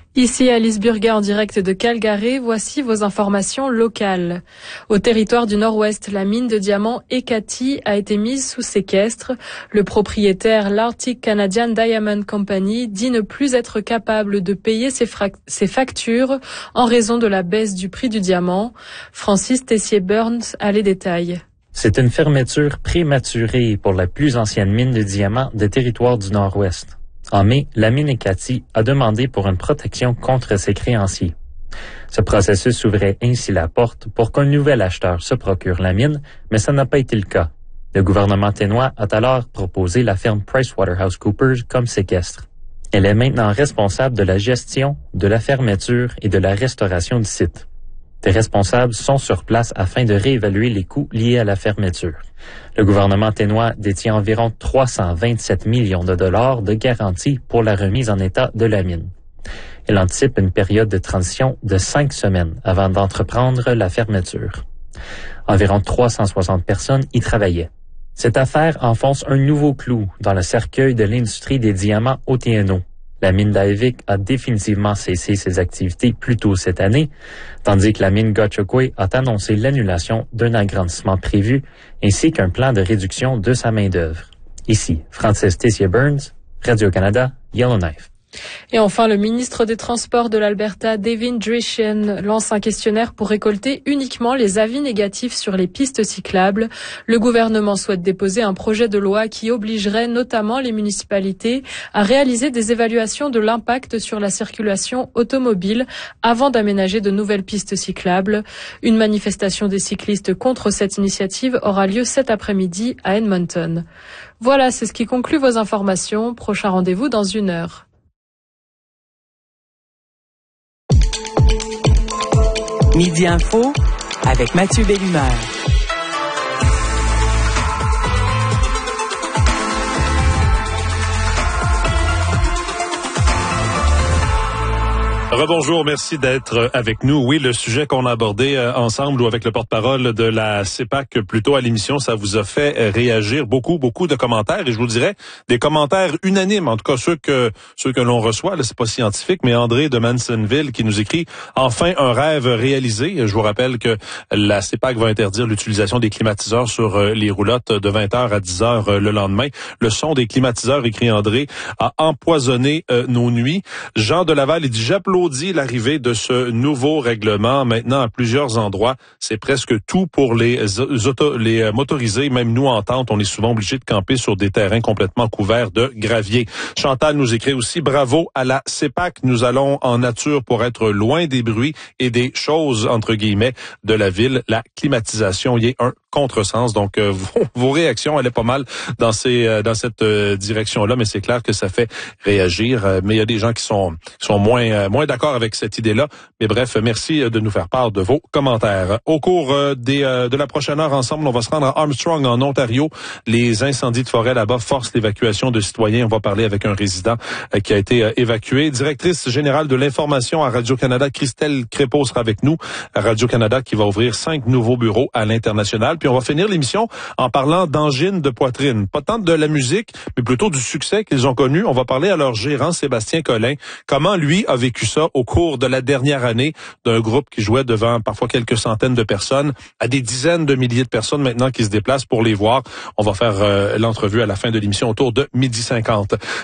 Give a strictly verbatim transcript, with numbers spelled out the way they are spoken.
Ici Alice Burger en direct de Calgary, voici vos informations locales. Au territoire du Nord-Ouest, la mine de diamants Ekati a été mise sous séquestre. Le propriétaire, l'Arctic Canadian Diamond Company, dit ne plus être capable de payer ses, ses factures en raison de la baisse du prix du diamant. Francis Tessier-Burns a les détails. C'est une fermeture prématurée pour la plus ancienne mine de diamants des territoires du Nord-Ouest. En mai, la mine Ekati a demandé pour une protection contre ses créanciers. Ce processus ouvrait ainsi la porte pour qu'un nouvel acheteur se procure la mine, mais ça n'a pas été le cas. Le gouvernement ténois a alors proposé la firme PricewaterhouseCoopers comme séquestre. Elle est maintenant responsable de la gestion, de la fermeture et de la restauration du site. Des responsables sont sur place afin de réévaluer les coûts liés à la fermeture. Le gouvernement ténois détient environ trois cent vingt-sept millions de dollars de garantie pour la remise en état de la mine. Il anticipe une période de transition de cinq semaines avant d'entreprendre la fermeture. Environ trois cent soixante personnes y travaillaient. Cette affaire enfonce un nouveau clou dans le cercueil de l'industrie des diamants au T N O. La mine d'Aivik a définitivement cessé ses activités plus tôt cette année, tandis que la mine Gahcho-Kué a annoncé l'annulation d'un agrandissement prévu ainsi qu'un plan de réduction de sa main-d'œuvre. Ici, Francis Tessier-Burns, Radio-Canada, Yellowknife. Et enfin, le ministre des Transports de l'Alberta, Devin Dreeshen, lance un questionnaire pour récolter uniquement les avis négatifs sur les pistes cyclables. Le gouvernement souhaite déposer un projet de loi qui obligerait notamment les municipalités à réaliser des évaluations de l'impact sur la circulation automobile avant d'aménager de nouvelles pistes cyclables. Une manifestation des cyclistes contre cette initiative aura lieu cet après-midi à Edmonton. Voilà, c'est ce qui conclut vos informations. Prochain rendez-vous dans une heure. Midi Info avec Mathieu Bellumeur. Rebonjour, merci d'être avec nous. Oui, le sujet qu'on a abordé euh, ensemble ou avec le porte-parole de la C E P A C plus tôt à l'émission, ça vous a fait réagir beaucoup, beaucoup de commentaires. Et je vous dirais, des commentaires unanimes, en tout cas ceux que ceux que l'on reçoit. Là, c'est pas scientifique, mais André de Mansonville qui nous écrit « Enfin, un rêve réalisé ». Je vous rappelle que la C E P A C va interdire l'utilisation des climatiseurs sur les roulottes de vingt heures à dix heures le lendemain. Le son des climatiseurs, écrit André, a empoisonné euh, nos nuits. Jean de Laval, il dit « J'applaudis dit l'arrivée de ce nouveau règlement. Maintenant, à plusieurs endroits, c'est presque tout pour les, auto, les motorisés. Même nous, en tente, on est souvent obligés de camper sur des terrains complètement couverts de gravier. » Chantal nous écrit aussi « Bravo à la C E P A C. Nous allons en nature pour être loin des bruits et des choses, entre guillemets, de la ville. La climatisation y est un contresens. » Donc, euh, vos, vos réactions, elle est pas mal dans ces euh, dans cette euh, direction-là, mais c'est clair que ça fait réagir. Euh, mais il y a des gens qui sont qui sont moins euh, moins d'accord avec cette idée-là. Mais bref, merci de nous faire part de vos commentaires. Au cours euh, des euh, de la prochaine heure, ensemble, on va se rendre à Armstrong, en Ontario. Les incendies de forêt là-bas forcent l'évacuation de citoyens. On va parler avec un résident euh, qui a été euh, évacué. Directrice générale de l'information à Radio-Canada, Christelle Crépeau sera avec nous. Radio-Canada qui va ouvrir cinq nouveaux bureaux à l'international. Puis on va finir l'émission en parlant d'angine de poitrine. Pas tant de la musique, mais plutôt du succès qu'ils ont connu. On va parler à leur gérant, Sébastien Collin, comment lui a vécu ça au cours de la dernière année, d'un groupe qui jouait devant parfois quelques centaines de personnes à des dizaines de milliers de personnes maintenant qui se déplacent pour les voir. On va faire euh, l'entrevue à la fin de l'émission autour de midi cinquante.